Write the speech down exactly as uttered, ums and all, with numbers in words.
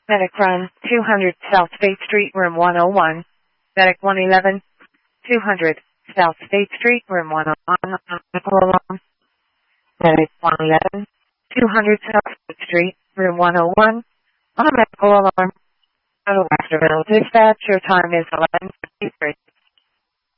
Medic Run, two hundred South State Street, Room one oh one. Medic one eleven, two hundred South State Street, Room one oh one. Medical alarm. Medic one eleven, two hundred South State Street, Room one oh one. On a medical alarm. Hello, Westerville Dispatch. Your time is eleven fifty-three.